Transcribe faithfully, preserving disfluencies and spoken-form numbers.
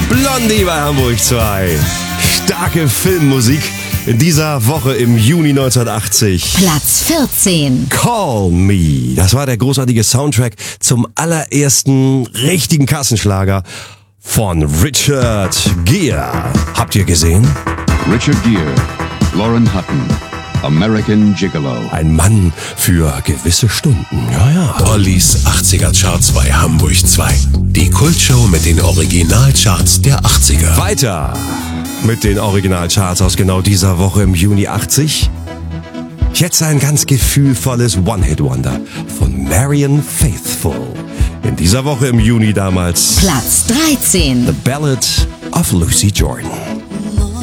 Blondie bei Hamburg zwei. Starke Filmmusik in dieser Woche im Juni neunzehnhundertachtzig. Platz vierzehn. Call Me. Das war der großartige Soundtrack zum allerersten richtigen Kassenschlager von Richard Gere. Habt ihr gesehen? Richard Gere, Lauren Hutton, American Gigolo. Ein Mann für gewisse Stunden. Ja, ja. Ollis achtziger Charts bei Hamburg zwei. Die Kultshow mit den Originalcharts der achtziger. Weiter mit den Originalcharts aus genau dieser Woche im Juni achtzig. Jetzt ein ganz gefühlvolles One-Hit-Wonder von Marianne Faithfull. In dieser Woche im Juni damals Platz dreizehn. The Ballad of Lucy Jordan.